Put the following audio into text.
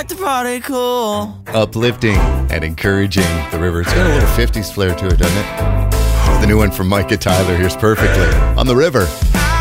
Let the party cool. Uplifting and encouraging. The River. It's got a little 50s flair to it, doesn't it? The new one from Micah Tyler. Here's Perfectly on The River.